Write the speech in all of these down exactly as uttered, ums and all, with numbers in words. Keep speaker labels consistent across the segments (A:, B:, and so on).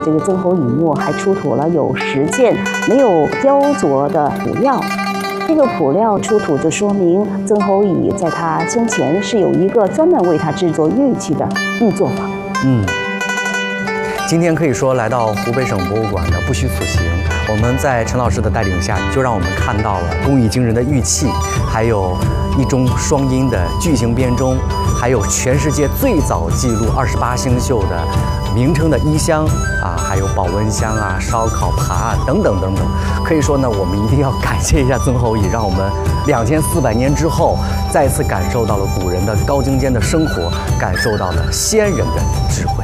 A: 这个曾侯乙墓还出土了有十件没有雕琢的朴料。这个朴料出土就说明曾侯乙在他生前是有一个专门为他制作玉器的玉作坊。
B: 嗯。 今天可以说来到湖北省博物馆的不虚此行。我们在陈老师的带领下，就让我们看到了工艺惊人的玉器，还有一中双音的巨型编钟，还有全世界最早记录二十八星宿的名称的衣香啊，还有保温箱啊、烧烤盘啊等等等等。可以说呢，我们一定要感谢一下曾侯乙，让我们两千四百年之后再次感受到了古人的高精尖的生活，感受到了先人的智慧。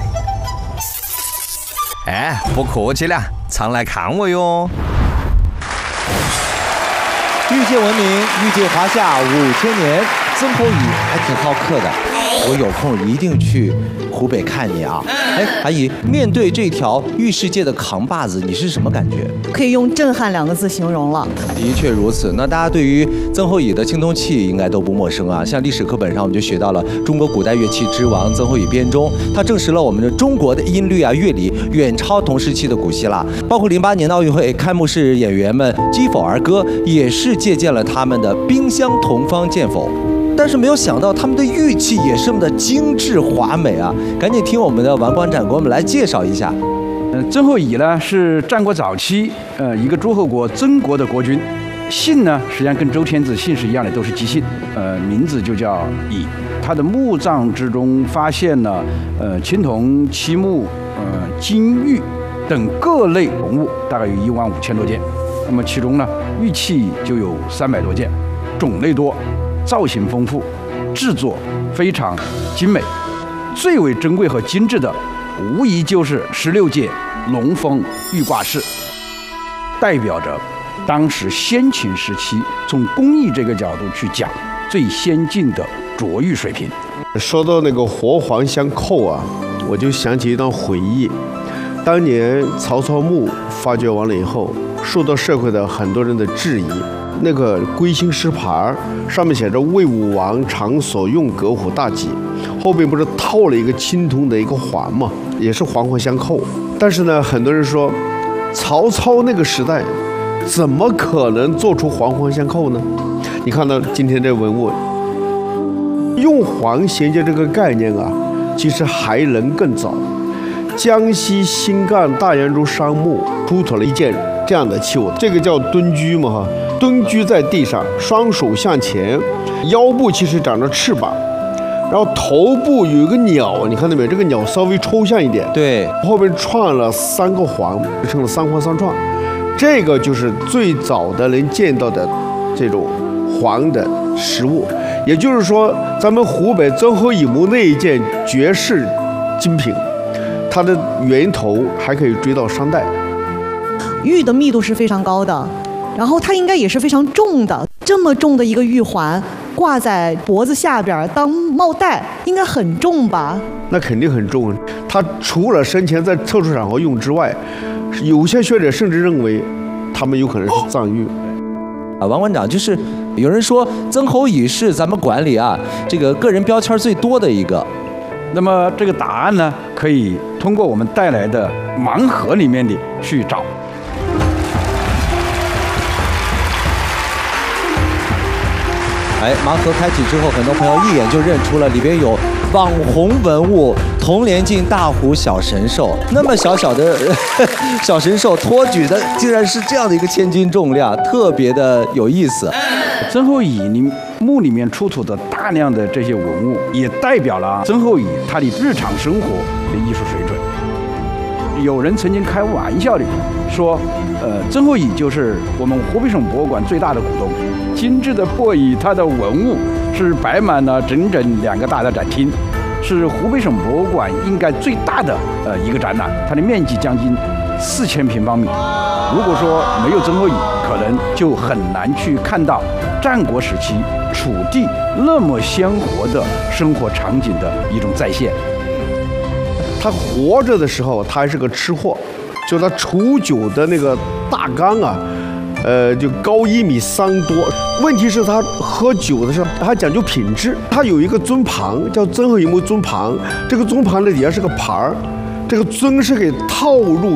C: 哎，不客气了，常来看我哟。
D: 玉界文明，玉界华夏五千年，曾侯乙还挺好客的。我有空一定去湖北看你啊！哎，阿姨，面对这条玉世界的扛把子，你是什么感觉？
E: 可以用震撼两个字形容了。
D: 的确如此。那大家对于曾侯乙的青铜器应该都不陌生啊。像历史课本上我们就学到了中国古代乐器之王曾侯乙编钟，它证实了我们的中国的音律啊乐理远超同时期的古希腊。包括零八年的奥运会开幕式演员们击否儿歌，也是借鉴了他们的冰箱同方剑否。 但是没有想到他们的玉器也是这么的精致华美啊！赶紧听我们的王馆长给我们来介绍一下。
F: 嗯，曾侯乙呢是战国早期呃一个诸侯国曾国的国君，姓呢实际上跟周天子姓是一样的，都是姬姓，呃名字就叫乙。他的墓葬之中发现了呃青铜漆木、呃金玉等各类文物，大概有一万五千多件。那么其中呢玉器就有三百多件，种类多。 造型丰富，制作非常精美，最为珍贵和精致的，无疑就是十六件龙凤玉挂饰，代表着当时先秦时期从工艺这个角度去讲最先进的琢玉水平。
G: 说到那个活黄相扣啊，我就想起一段回忆。当年曹操墓发掘完了以后，受到社会的很多人的质疑。 那个龟心石牌上面写着“魏武王常所用葛虎大戟”，后边不是套了一个青铜的一个环嘛，也是环环相扣。但是呢，很多人说，曹操那个时代怎么可能做出环环相扣呢？你看到今天这文物，用环衔接这个概念啊，其实还能更早。江西新干大研州商墓出土了一件这样的器物，这个叫蹲居嘛哈。 蹲居在地上，双手向前，腰部其实长着翅膀，然后头部有一个鸟，你看到没有？这个鸟稍微抽象一点，
D: 对，
G: 后边串了三个环，成了三环三串，这个就是最早的能见到的这种环的实物。也就是说，咱们湖北曾侯乙墓那一件绝世精品，它的源头还可以追到商代。
E: 玉的密度是非常高的。 然后它应该也是非常重的，这么重的一个玉环挂在脖子下边当帽带，应该很重吧？
G: 那肯定很重。它除了生前在特殊场合用之外，有些学者甚至认为，他们有可能是藏玉。
D: 啊，王馆长，就是有人说曾侯乙是咱们馆里啊这个个人标签最多的一个。
F: 那么这个答案呢，可以通过我们带来的盲盒里面的去找。
D: 哎，盲盒开启之后，很多朋友一眼就认出了里边有网红文物铜连镜大壶小神兽。那么小小的小神兽托举的，竟然是这样的一个千斤重量，特别的有意思。
F: 曾侯乙里墓里面出土的大量的这些文物，也代表了曾侯乙他的日常生活的艺术水准。有人曾经开玩笑的说，呃，曾侯乙就是我们湖北省博物馆最大的股东。 精致的破椅，它的文物是摆满了整整两个大的展厅，是湖北省博物馆应该最大的呃一个展览，它的面积将近四千平方米。如果说没有曾侯乙，可能就很难去看到战国时期楚地那么鲜活的生活场景的一种再现。
G: 他活着的时候，他还是个吃货，就他储酒的那个大缸啊。 呃，就高一米三多。问题是，他喝酒的时候，他讲究品质。他有一个尊旁，叫曾侯乙墓尊旁。这个尊旁的底下是个盘儿， 这个尊是给套入